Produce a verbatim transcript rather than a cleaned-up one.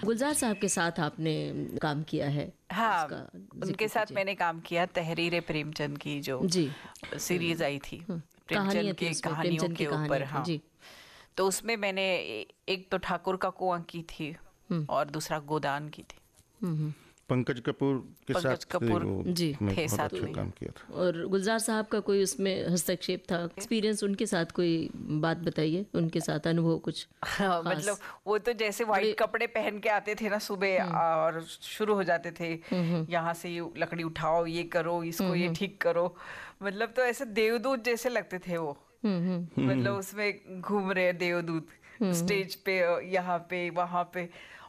गुलजार साहब के साथ आपने काम किया है? हाँ, उसका उनके साथ कीजिए। मैंने काम किया तहरीर प्रेमचंद की जो जी सीरीज आई थी कहानियां प्रेमचंद थी की उसमें, कहानियों प्रेमचंद के की ऊपर। कहानियां थी हाँ, जी। तो उसमें मैंने ए- एक तो ठाकुर का कुआं की थी और दूसरा गोदान की थी। हम्म हम्म, पंकज कपूर के पंकज साथ कपूर वो जी में थे बहुत साथ अच्छा में। काम किया था। और गुलजार साहब का कोई उसमें हस्तक्षेप था, एक्सपीरियंस उनके साथ, कोई बात बताइए उनके साथ अनुभव कुछ हाँ, खास? मतलब वो तो जैसे बड़े- व्हाइट कपड़े पहन के आते थे ना सुबह और शुरू हो जाते थे, यहाँ से ये लकड़ी उठाओ, ये करो, इसको ये ठीक करो, मतलब तो ऐसे देवदूत जैसे लगते थे वो। हम्म हम्म मतलब उसमें घूम रहे देवदूत स्टेज पे, यहाँ पे वहां पे,